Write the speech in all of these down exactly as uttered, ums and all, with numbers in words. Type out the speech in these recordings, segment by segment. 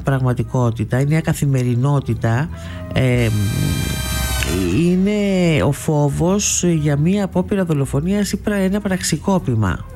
πραγματικότητα, η νέα καθημερινότητα ε, είναι ο φόβος για μία απόπειρα δολοφονίας ή ένα πραξικόπημα,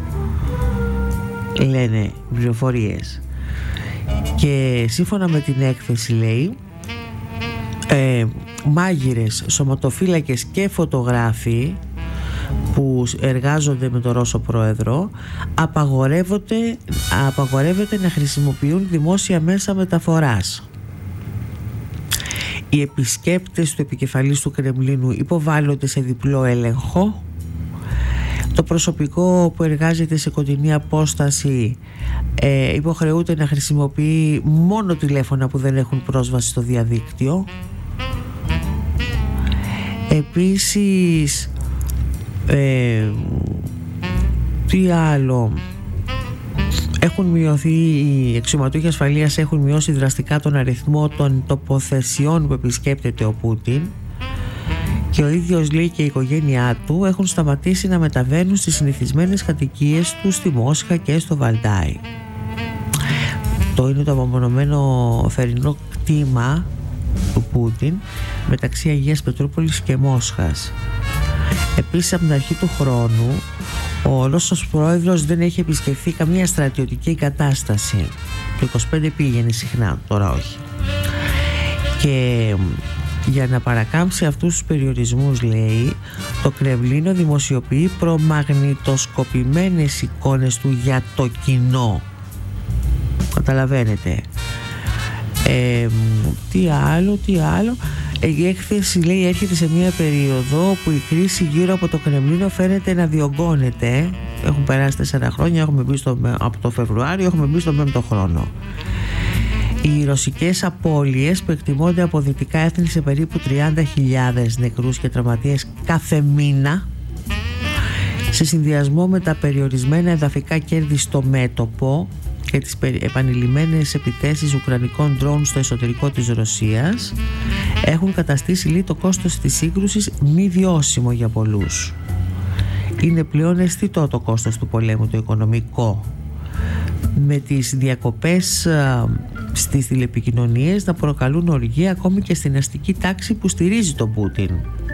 λένε πληροφορίες. Και σύμφωνα με την έκθεση, λέει, ε, μάγειρες, σωματοφύλακες και φωτογράφοι που εργάζονται με τον Ρώσο πρόεδρο απαγορεύονται, απαγορεύεται να χρησιμοποιούν δημόσια μέσα μεταφοράς. Οι επισκέπτες του επικεφαλής του Κρεμλίνου υποβάλλονται σε διπλό έλεγχο. Το προσωπικό που εργάζεται σε κοντινή απόσταση ε, υποχρεούται να χρησιμοποιεί μόνο τηλέφωνα που δεν έχουν πρόσβαση στο διαδίκτυο. Επίσης, ε, τι άλλο, έχουν μειωθεί, οι αξιωματούχοι ασφαλείας έχουν μειώσει δραστικά τον αριθμό των τοποθεσιών που επισκέπτεται ο Πούτιν, και ο ίδιος, λέει, και η οικογένειά του έχουν σταματήσει να μεταβαίνουν στις συνηθισμένες κατοικίες του στη Μόσχα και στο Βαλντάι. Το είναι το απομονωμένο θερινό κτήμα του Πούτιν μεταξύ Αγίας Πετρούπολης και Μόσχας. Επίσης, από την αρχή του χρόνου ο Ρώσος πρόεδρος δεν έχει επισκεφθεί καμία στρατιωτική εγκατάσταση. Το είκοσι πέντε πήγαινε συχνά, τώρα όχι. Και για να παρακάμψει αυτούς τους περιορισμούς, λέει, το Κρεμλίνο δημοσιοποιεί προμαγνητοσκοπημένες εικόνες του για το κοινό. Καταλαβαίνετε. Ε, τι άλλο, τι άλλο. Η έκθεση, λέει, έρχεται σε μια περίοδο που η κρίση γύρω από το Κρεμλίνο φαίνεται να διωγγώνεται. Έχουν περάσει τέσσερα χρόνια, έχουμε μπει στο, από το Φεβρουάριο, έχουμε μπει στον πέμπτο χρόνο. Οι ρωσικές απώλειες που εκτιμώνται από δυτικά έθνη σε περίπου τριάντα χιλιάδες νεκρούς και τραυματίες κάθε μήνα, σε συνδυασμό με τα περιορισμένα εδαφικά κέρδη στο μέτωπο και τις επανειλημμένες επιθέσεις ουκρανικών ντρόουν στο εσωτερικό της Ρωσίας, έχουν καταστήσει, λέει, το κόστος της σύγκρουσης μη βιώσιμο για πολλούς. Είναι πλέον αισθητό το κόστος του πολέμου, το οικονομικό, με τις διακοπές α, στις τηλεπικοινωνίες να προκαλούν οργή ακόμη και στην αστική τάξη που στηρίζει τον Πούτιν.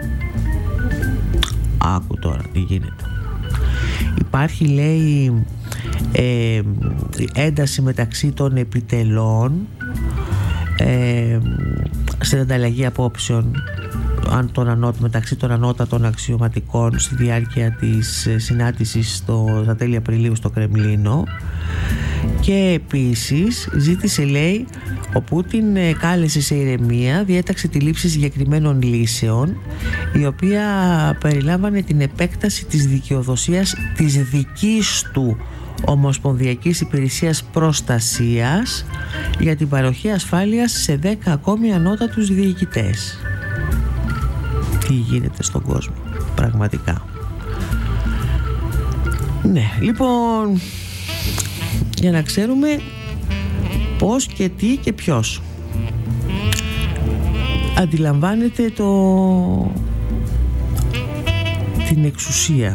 Άκου τώρα τι γίνεται. Υπάρχει, λέει, ε, ένταση μεταξύ των επιτελών ε, στην ανταλλαγή απόψεων των ανώ, μεταξύ των ανώτατων αξιωματικών στη διάρκεια της συνάντησης στο, στα τέλη Απριλίου στο Κρεμλίνο. Και επίσης ζήτησε, λέει, ο Πούτιν κάλεσε σε ηρεμία, διέταξε τη λήψη συγκεκριμένων λύσεων, η οποία περιλάμβανε την επέκταση της δικαιοδοσίας της δικής του Ομοσπονδιακής Υπηρεσίας Προστασίας για την παροχή ασφάλειας σε δέκα ακόμη ανώτατους διοικητές. Τι γίνεται στον κόσμο πραγματικά. Ναι, λοιπόν, για να ξέρουμε πώς και τι και ποιος αντιλαμβάνεται το... την εξουσία.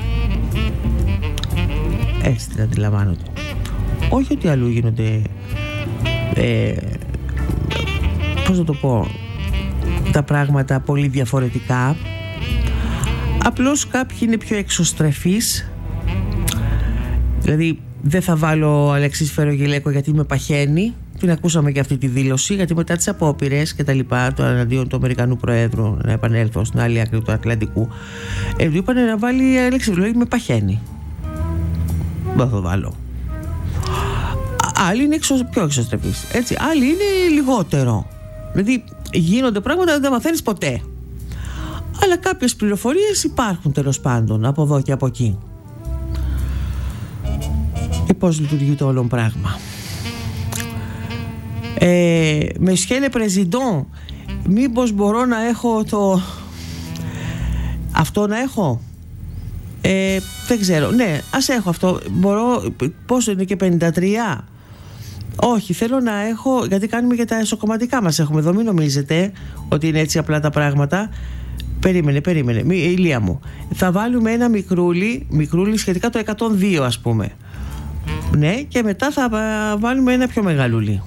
Έτσι την αντιλαμβάνονται. Όχι ότι αλλού γίνονται ε, πώς να το πω, τα πράγματα πολύ διαφορετικά. Απλώς κάποιοι είναι πιο εξωστρεφείς. Δηλαδή δεν θα βάλω Αλέξη Σφερογγυλαίκο γιατί με παχαίνει. Την ακούσαμε και αυτή τη δήλωση, γιατί μετά τις απόπειρες και τα λοιπά, το εναντίον του Αμερικανού Προέδρου, να επανέλθω στην άλλη άκρη του Ατλαντικού, ε, του είπανε να βάλει Αλέξη Σφερογγυλαίκο, με παχαίνει. Δεν θα βάλω. Άλλοι είναι εξω, πιο εξωστρεφείς, έτσι. Άλλοι είναι λιγότερο. Δηλαδή γίνονται πράγματα που δεν τα μαθαίνεις ποτέ. Αλλά κάποιες πληροφορίες υπάρχουν, τέλος πάντων, από εδώ και από εκεί. Και πώς λειτουργεί το όλο πράγμα. Ε, Monsieur le Président, μήπως μπορώ να έχω το... αυτό να έχω? Ε, δεν ξέρω. Ναι, ας έχω αυτό. Μπορώ... Πόσο είναι, και πενήντα τρία? Όχι, θέλω να έχω... Γιατί κάνουμε και τα εσωκομματικά μας έχουμε εδώ. Μην νομίζετε ότι είναι έτσι απλά τα πράγματα. Περίμενε, περίμενε. Μη, ηλία μου. Θα βάλουμε ένα μικρούλι, μικρούλι σχετικά το εκατόν δύο, ας πούμε. Ναι, και μετά θα βάλουμε ένα πιο μεγαλούλι.